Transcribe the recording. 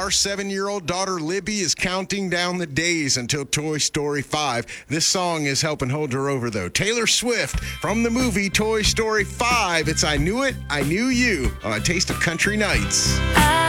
Our 7-year-old daughter Libby is counting down the days until Toy Story 5. This song is helping hold her over, though. Taylor Swift from the movie Toy Story 5. It's I Knew It, I Knew You on A Taste of Country Nights.